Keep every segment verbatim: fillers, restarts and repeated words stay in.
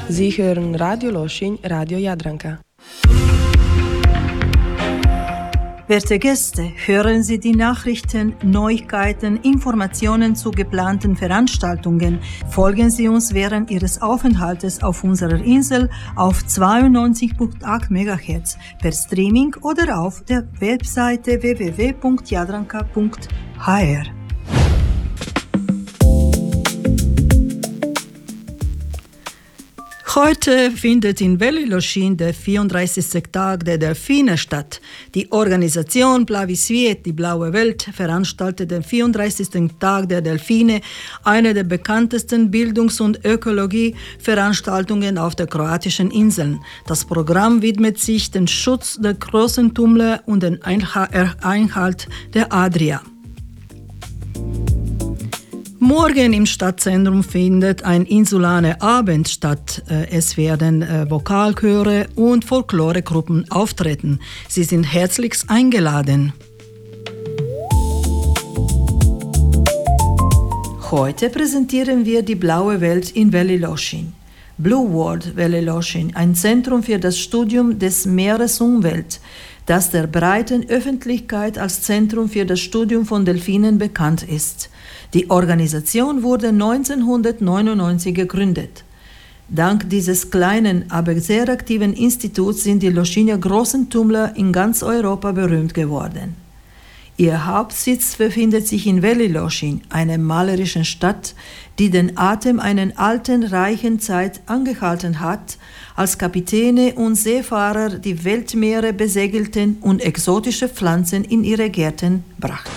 Sie hören Radio Loschin, Radio Jadranka. Werte Gäste, hören Sie die Nachrichten, Neuigkeiten, Informationen zu geplanten Veranstaltungen. Folgen Sie uns während Ihres Aufenthaltes auf unserer Insel auf zweiundneunzig Komma acht Megahertz per Streaming oder auf der Webseite w w w punkt jadranka punkt h r. Heute findet in Veli Lošinj der vierunddreißigste Tag der Delfine statt. Die Organisation Plavi Svijet, die blaue Welt, veranstaltet den vierunddreißigsten Tag der Delfine, eine der bekanntesten Bildungs- und Ökologieveranstaltungen auf der kroatischen Inseln. Das Programm widmet sich dem Schutz der großen Tummler und dem Einhalt der Adria. Morgen im Stadtzentrum findet ein insulaner Abend statt. Es werden Vokalchöre und Folkloregruppen auftreten. Sie sind herzlichst eingeladen. Heute präsentieren wir die blaue Welt in Veli Lošinj. Blue World Veli Lošinj, ein Zentrum für das Studium des Meeresumwelt, das der breiten Öffentlichkeit als Zentrum für das Studium von Delfinen bekannt ist. Die Organisation wurde neunzehnhundertneunundneunzig gegründet. Dank dieses kleinen, aber sehr aktiven Instituts sind die Lošinjer großen Tummler in ganz Europa berühmt geworden. Ihr Hauptsitz befindet sich in Veli Lošinj, einer malerischen Stadt, die den Atem einer alten, reichen Zeit angehalten hat, als Kapitäne und Seefahrer die Weltmeere besegelten und exotische Pflanzen in ihre Gärten brachten.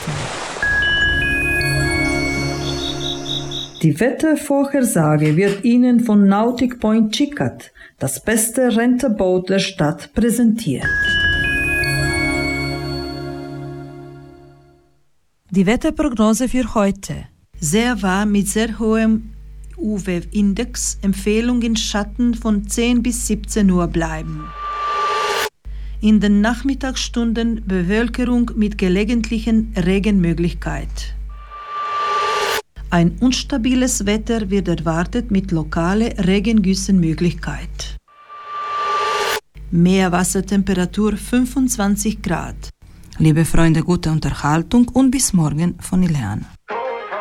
Die Wettervorhersage wird Ihnen von Nautic Point Čikat, das beste Renterboot der Stadt, präsentiert. Die Wetterprognose für heute. Sehr warm mit sehr hohem U V-Index, Empfehlung in Schatten von zehn bis siebzehn Uhr bleiben. In den Nachmittagsstunden Bewölkerung mit gelegentlichen Regenmöglichkeit. Ein unstabiles Wetter wird erwartet mit lokale Regengüssenmöglichkeit. Meerwassertemperatur fünfundzwanzig Grad. Liebe Freunde, gute Unterhaltung und bis morgen von Ileana.